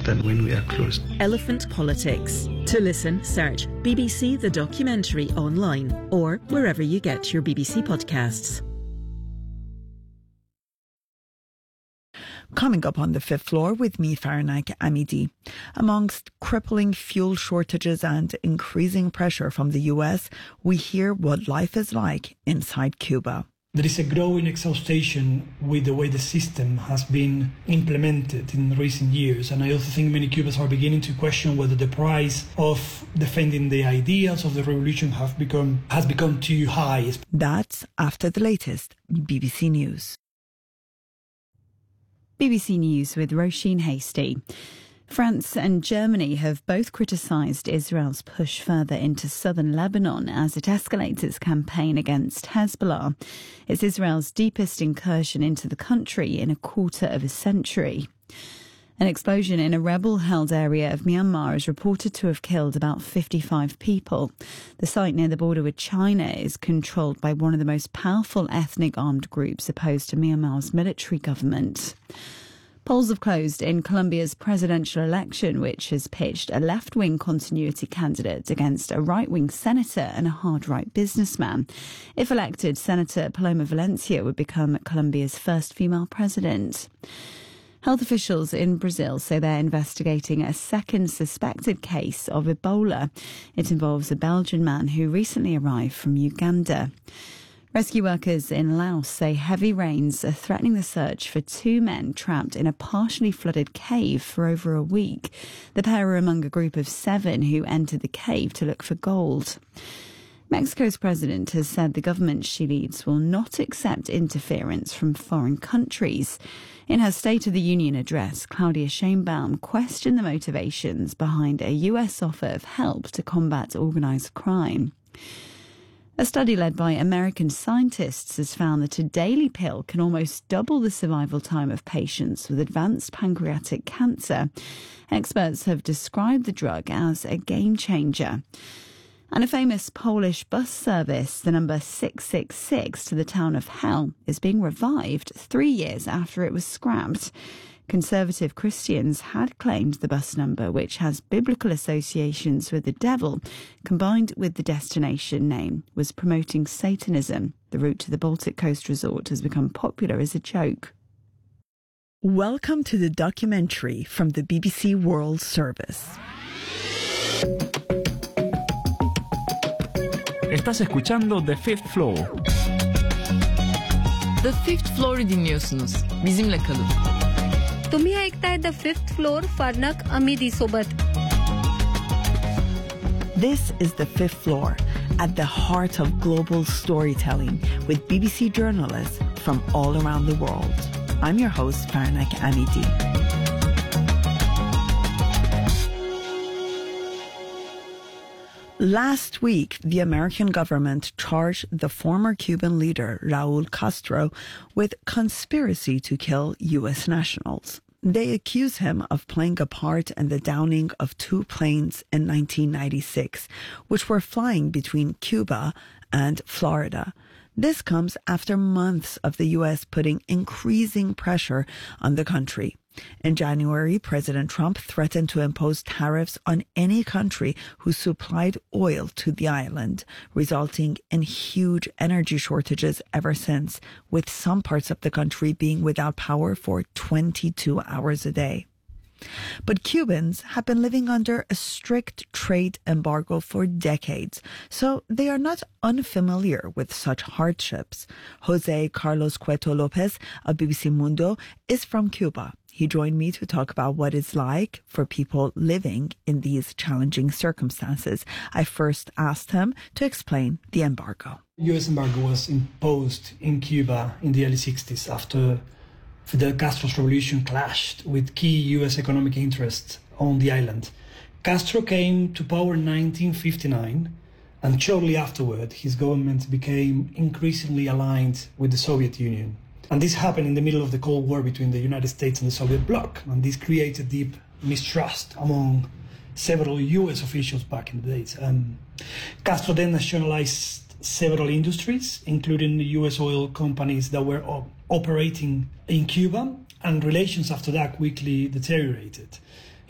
than when we are closed. Elephant Politics. To listen, search BBC The Documentary online or wherever you get your BBC podcasts. Coming up on the fifth floor with me, Farnack Amidi. Amongst crippling fuel shortages and increasing pressure from the US, we hear what life is like inside Cuba. There is a growing exhaustion with the way the system has been implemented in recent years. And I also think many Cubans are beginning to question whether the price of defending the ideals of the revolution has become too high. That's after the latest BBC News. BBC News with Roisin Hasty. France and Germany have both criticised Israel's push further into southern Lebanon as it escalates its campaign against Hezbollah. It's Israel's deepest incursion into the country in a quarter of a century. An explosion in a rebel-held area of Myanmar is reported to have killed about 55 people. The site near the border with China is controlled by one of the most powerful ethnic armed groups opposed to Myanmar's military government. Polls have closed in Colombia's presidential election, which has pitched a left-wing continuity candidate against a right-wing senator and a hard-right businessman. If elected, Senator Paloma Valencia would become Colombia's first female president. Health officials in Brazil say they're investigating a second suspected case of Ebola. It involves a Belgian man who recently arrived from Uganda. Rescue workers in Laos say heavy rains are threatening the search for two men trapped in a partially flooded cave for over a week. The pair are among a group of 7 who entered the cave to look for gold. Mexico's president has said the government she leads will not accept interference from foreign countries. In her State of the Union address, Claudia Sheinbaum questioned the motivations behind a US offer of help to combat organised crime. A study led by American scientists has found that a daily pill can almost double the survival time of patients with advanced pancreatic cancer. Experts have described the drug as a game changer. And a famous Polish bus service, the number 666 to the town of Hell, is being revived 3 years after it was scrapped. Conservative Christians had claimed the bus number, which has biblical associations with the devil, combined with the destination name, was promoting Satanism. The route to the Baltic Coast resort has become popular as a joke. Welcome to the documentary from the BBC World Service. Estás escuchando The Fifth Floor. The Fifth Floor'u dinliyorsunuz. Bizimle kalın. तुम्ही ऐकताय the fifth floor फार्नाक अमिदी सोबत. This is The Fifth Floor, at the heart of global storytelling with BBC journalists from all around the world. I'm your host, Farnack Amidi. Last week, the American government charged the former Cuban leader, Raul Castro, with conspiracy to kill U.S. nationals. They accuse him of playing a part in the downing of 2 planes in 1996, which were flying between Cuba and Florida. This comes after months of the U.S. putting increasing pressure on the country. In January, President Trump threatened to impose tariffs on any country who supplied oil to the island, resulting in huge energy shortages ever since, with some parts of the country being without power for 22 hours a day. But Cubans have been living under a strict trade embargo for decades, so they are not unfamiliar with such hardships. Jose Carlos Cueto Lopez of BBC Mundo is from Cuba. He joined me to talk about what it's like for people living in these challenging circumstances. I first asked him to explain the embargo. The U.S. embargo was imposed in Cuba in the early 60s after Fidel Castro's revolution clashed with key U.S. economic interests on the island. Castro came to power in 1959, and shortly afterward, his government became increasingly aligned with the Soviet Union. And this happened in the middle of the Cold War between the United States and the Soviet bloc, and this created deep mistrust among several U.S. officials back in the days. Castro then nationalized several industries, including the U.S. oil companies that were operating in Cuba, and relations after that quickly deteriorated.